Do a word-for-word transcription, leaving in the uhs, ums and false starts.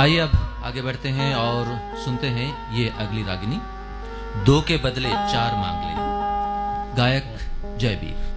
आइए अब आगे बढ़ते हैं और सुनते हैं ये अगली रागिनी, दो के बदले चार मांग ले, गायक जयवीर।